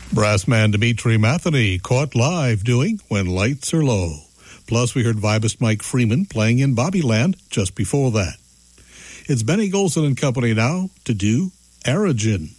Brassman Dimitri Matheny caught live doing When Lights Are Low. Plus, we heard vibist Mike Freeman playing in Bobbyland just before that. It's Benny Golson and Company now to do Aragen.